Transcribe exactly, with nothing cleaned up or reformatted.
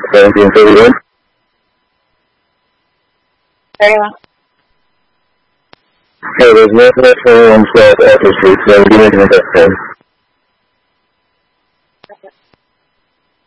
seventeen thirty-one. Very well. Okay, there's no connection on twelve Alpha Street, so give me the next time.